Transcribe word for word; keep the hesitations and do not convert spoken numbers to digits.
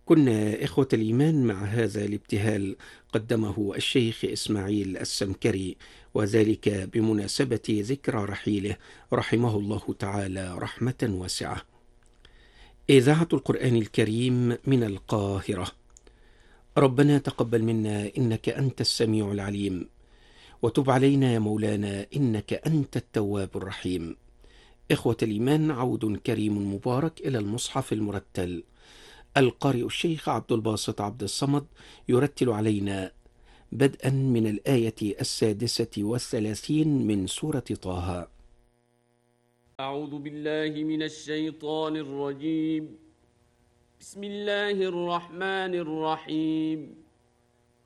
كنا إخوة الإيمان مع هذا الابتهال قدمه الشيخ إسماعيل السمكري، وذلك بمناسبة ذكرى رحيله رحمه الله تعالى رحمة واسعة. إذاعة القرآن الكريم من القاهرة. ربنا تقبل منا إنك أنت السميع العليم، وتب علينا يا مولانا إنك أنت التواب الرحيم. إخوة الإيمان، عود كريم مبارك إلى المصحف المرتل. القارئ الشيخ عبد الباسط عبد الصمد يرتل علينا بدءا من الآية السادسة والثلاثين من سورة طه. أعوذ بالله من الشيطان الرجيم. بسم الله الرحمن الرحيم.